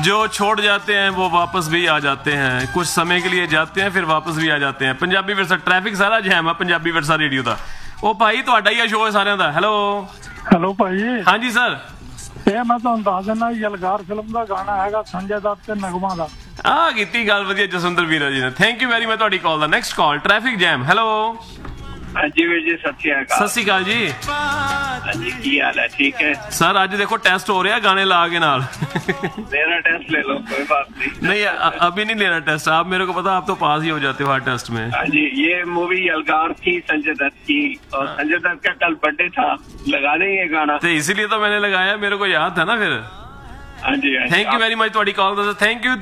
जो छोड़ जाते हैं वो वापस भी आ जाते हैं, कुछ समय के लिए जाते हैं फिर वापस भी आ जाते हैं। पंजाबी विरसा ट्रैफिक सारा जैम है पंजाबी विरसा रेडियो का। ਉਹ ਭਾਈ ਤੁਹਾਡਾ ਹੀ ਆ ਸ਼ੋਅ ਸਾਰਿਆਂ ਦਾ। ਹੈਲੋ ਹੈਲੋ ਭਾਈ। ਹਾਂਜੀ ਸਰ। ਇਹ ਮੈਂ ਤੁਹਾਨੂੰ ਦੱਸ ਦਿੰਦਾ ਯਲਗਾਰ ਫਿਲਮ ਦਾ ਗਾਣਾ ਹੈਗਾ ਸੰਜੇ ਦੱਤ ਤੇ ਨਗਮਾ ਦਾ। ਆ ਕੀਤੀ ਗੱਲ ਵਧੀਆ ਜਸਵਿੰਦਰ ਵੀਰਾ ਜੀ ਨੇ। ਥੈਂਕ ਯੂ ਵੈਰੀ ਮਚ ਤੁਹਾਡੀ ਕਾਲ ਦਾ। Next call traffic jam. Hello ਹਾਂਜੀ ਵੀਰ ਜੀ ਸਤਿ ਸ਼੍ਰੀ ਅਕਾਲ। ਸਤਿ ਸ਼੍ਰੀ ਅਕਾਲ ਜੀ। ਹਾਂਜੀ ਕੀ ਹਾਲ है? ठीक है सर ਅੱਜ देखो टेस्ट हो रहा है गाने ला के नाल। मेरा टेस्ट ले लो कोई बात नहीं। नहीं अभी नहीं लेना टेस्ट, आप मेरे को पता आप तो पास ही हो जाते हो हर टेस्ट में। हाँ जी ये मूवी यलगार थी संजय दत्त की और संजय दत्त का कल बर्थडे था, लगा दें ये गाना। तो इसीलिए तो मैंने लगाया, मेरे को याद था ना फिर। हाँ जी थैंक यू वेरी मच ਤੁਹਾਡੀ ਕਾਲ ਦਾ। Thank you.